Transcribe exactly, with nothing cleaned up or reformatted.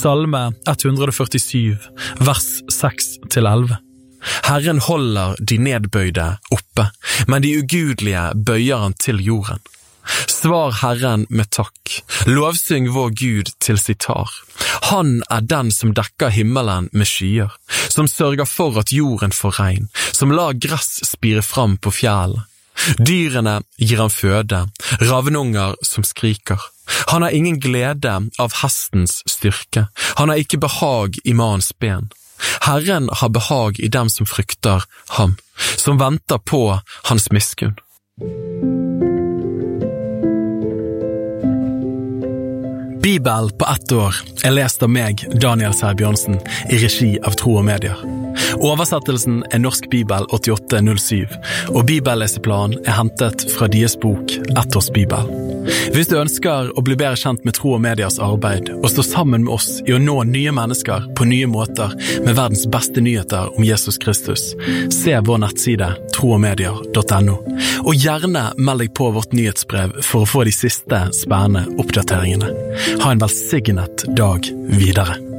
Salme ett hundre førtisju, vers seks til elleve. Herren holder de nedbøyde oppe, men de ugudelige bøyer han til jorden. Svar Herren med takk, lovsyng vår Gud til sitar. Han er den som dekker himmelen med skyer, som sørger for at jorden får regn, som lar gress spire fram på fjellet. Dyrene gir han føde, ravnunger som skriker. Han har ingen glede av hestens styrke, han har ikke behag i mannens ben. Herren har behag i dem som frykter ham, som venter på hans miskunn. Bibel på ett år er lest av meg, Daniel Sæbjørnsen, i regi av Tro og Medier. Oversettelsen er Norsk Bibel åttiåtte null syv, og bibelleseplan er hentet fra deres bok Ett års Bibel. Hvis du ønsker å bli bedre kjent med Tro og Medias arbeid, og stå sammen med oss i å nå nye mennesker på nye måter med verdens beste nyheter om Jesus Kristus, se vår nettside tro og medier punktum no, og gjerne meld deg på vårt nyhetsbrev for å få de siste spennende oppdateringene. Ha en velsignet dag videre.